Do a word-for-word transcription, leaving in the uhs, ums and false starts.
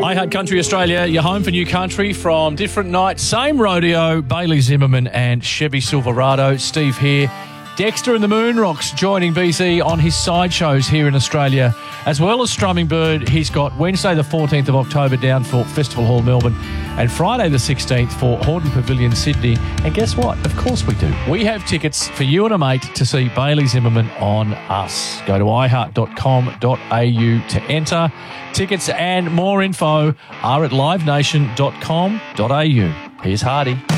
iHeart Country Australia, your home for new country from different nights. Same rodeo, Bailey Zimmerman and Chevy Silverado. Steve here. Dexter and the Moon Rocks joining B C on his sideshows here in Australia, as well as Strumming Bird. He's got Wednesday the fourteenth of October down for Festival Hall Melbourne and Friday the sixteenth for Horton Pavilion Sydney. And guess what? Of course we do. We have tickets for you and a mate to see Bailey Zimmerman on us. Go to i heart dot com dot a u to enter. Tickets and more info are at live nation dot com dot a u. Here's Hardy.